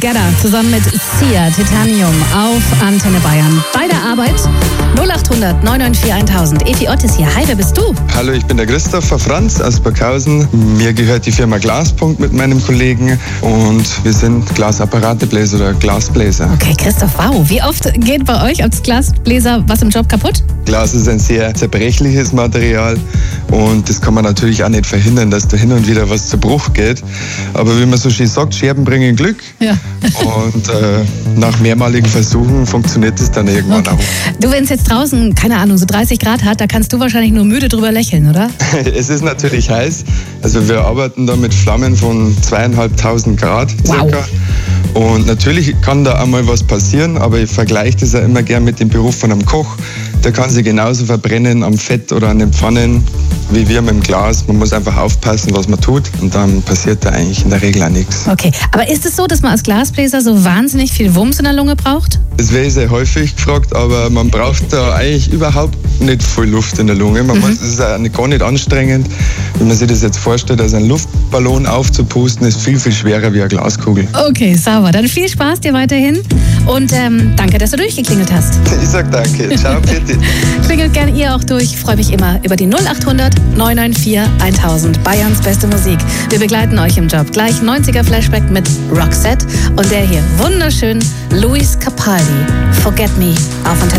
Gedda zusammen mit Sia, Titanium auf Antenne Bayern. Bei der Arbeit 0800 994 1000. Efi Ott ist hier. Hi, wer bist du? Hallo, ich bin der Christopher Franz aus Burghausen. Mir gehört die Firma Glaspunkt mit meinem Kollegen und wir sind Glasapparatebläser oder Glasbläser. Okay, Christoph, wow. Wie oft geht bei euch als Glasbläser was im Job kaputt? Glas ist ein sehr zerbrechliches Material und das kann man natürlich auch nicht verhindern, dass da hin und wieder was zu Bruch geht. Aber wie man so schön sagt, Scherben bringen Glück. Ja. Und nach mehrmaligen Versuchen funktioniert es dann irgendwann auch. Du, wenn es jetzt draußen, keine Ahnung, so 30 Grad hat, da kannst du wahrscheinlich nur müde drüber lächeln, oder? Es ist natürlich heiß. Also wir arbeiten da mit Flammen von 2500 Grad circa. Wow. Und natürlich kann da einmal was passieren, aber ich vergleiche das ja immer gern mit dem Beruf von einem Koch. Der kann sich genauso verbrennen am Fett oder an den Pfannen wie wir mit dem Glas. Man muss einfach aufpassen, was man tut und dann passiert da eigentlich in der Regel auch nichts. Okay, aber ist es so, dass man als Glasbläser so wahnsinnig viel Wumms in der Lunge braucht? Das wäre sehr häufig gefragt, aber man braucht da eigentlich überhaupt nicht viel Luft in der Lunge. Es ist auch gar nicht anstrengend. Wenn man sich das jetzt vorstellt, also einen Luftballon aufzupusten, ist viel, viel schwerer wie eine Glaskugel. Okay, sauber. Dann viel Spaß dir weiterhin und danke, dass du durchgeklingelt hast. Ich sag danke. Ciao, bitte. Klingelt gerne ihr auch durch. Ich freue mich immer über die 0800 994 1000. Bayerns beste Musik. Wir begleiten euch im Job. Gleich 90er Flashback mit Roxette und der hier wunderschön Luis Capaldi. Forget Me auf Antenne.